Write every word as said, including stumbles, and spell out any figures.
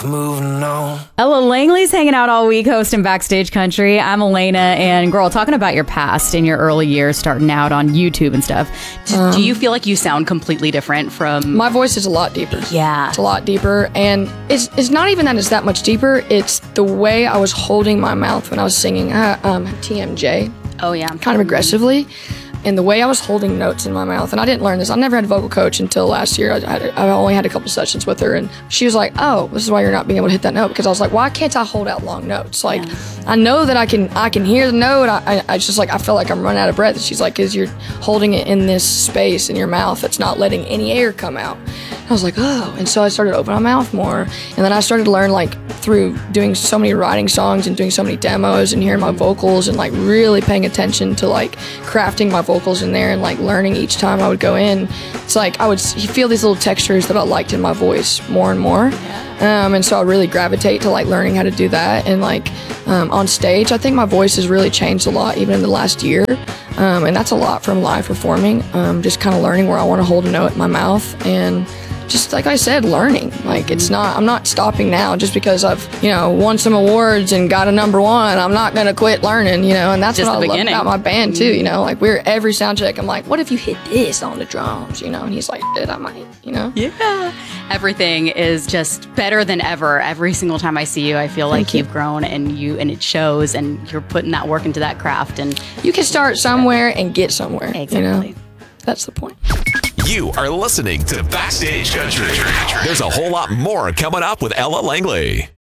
Moving on. Ella Langley's hanging out all week hosting Backstage Country. I'm Elena, and girl, talking about your past in your early years starting out on YouTube and stuff. Do, um, do you feel like you sound completely different from... My voice is a lot deeper. Yeah. It's a lot deeper, and it's it's not even that it's that much deeper, it's the way I was holding my mouth when I was singing uh, um, T M J. Oh, yeah. Kind of aggressively. And the way I was holding notes in my mouth, and I didn't learn this. I never had a vocal coach until last year. I, had, I only had a couple sessions with her, and she was like, "Oh, this is why you're not being able to hit that note." Because I was like, "Why can't I hold out long notes? Like, yeah. I know that I can. I can hear the note. I, I, I just like I feel like I'm running out of breath." And she's like, "Cause you're holding it in this space in your mouth that's not letting any air come out." I was like, "Oh," and so I started to open my mouth more, and then I started to learn like through doing so many writing songs and doing so many demos and hearing my vocals and like really paying attention to like crafting my vocals in there and like learning each time I would go in. It's like I would feel these little textures that I liked in my voice more and more. Um, and so I really gravitate to like learning how to do that. And like um, on stage, I think my voice has really changed a lot even in the last year. Um, and that's a lot from live performing. Um, just kind of learning where I want to hold a note in my mouth, and just like I said, learning. Like it's not, I'm not stopping now just because I've, you know, won some awards and got a number one. I'm not going to quit learning, you know, and that's just what I love beginning. about my band too, you know, like we're every sound check, I'm like, what if you hit this on the drums, you know, and he's like, dude, I might, you know. Yeah. Everything is just better than ever. Every single time I see you, I feel like Thank you. you've grown and you, and it shows, and you're putting that work into that craft. And you can start somewhere and get somewhere, exactly. You know? That's the point. You are listening to Backstage Country. There's a whole lot more coming up with Ella Langley.